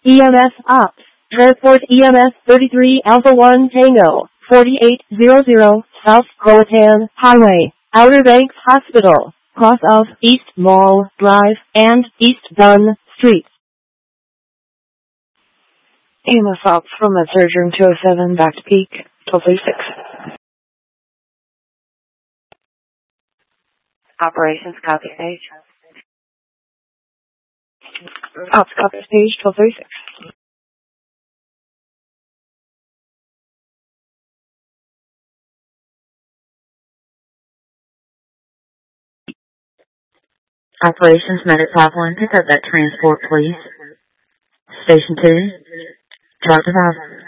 EMS Ops. Transport EMS 33 Alpha 1 Tango, 4800 South Croatan Highway, Outer Banks Hospital, cross of East Mall Drive and East Dunn Street. EMS Ops from MedSurg Room 207 back to Peak, 1236. Operations, copy stage. Ops, copy stage, 1236. Operations, Medic 5-1, pick up that transport, please. Station 2, talk to 5.